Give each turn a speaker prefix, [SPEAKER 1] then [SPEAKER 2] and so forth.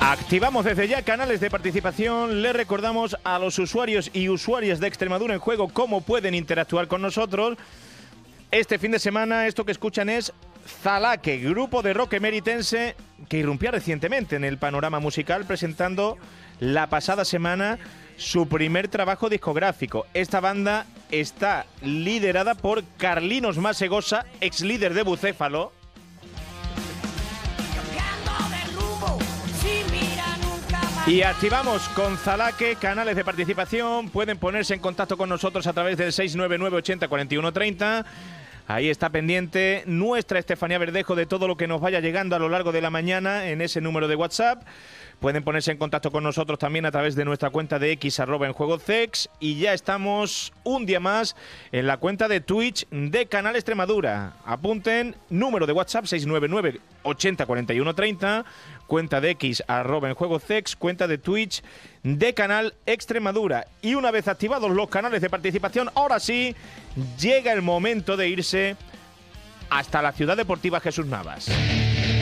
[SPEAKER 1] Activamos desde ya canales de participación. Les recordamos a los usuarios y usuarias de Extremadura en Juego cómo pueden interactuar con nosotros. Este fin de semana esto que escuchan es Zalaque, grupo de rock emeritense que irrumpía recientemente en el panorama musical presentando la pasada semana su primer trabajo discográfico. Esta banda está liderada por Carlinos Masegosa, ex líder de Bucéfalo. Y activamos con Zalaque canales de participación. Pueden ponerse en contacto con nosotros a través del 699 80 41 30. Ahí está pendiente nuestra Estefanía Verdejo de todo lo que nos vaya llegando a lo largo de la mañana en ese número de WhatsApp. Pueden ponerse en contacto con nosotros también a través de nuestra cuenta de X @enjuegocex. Y ya estamos un día más en la cuenta de Twitch de Canal Extremadura. Apunten, número de WhatsApp 699 80 41 30, cuenta de X @enjuegocex, cuenta de Twitch de Canal Extremadura. Y una vez activados los canales de participación, ahora sí, llega el momento de irse hasta la Ciudad Deportiva Jesús Navas.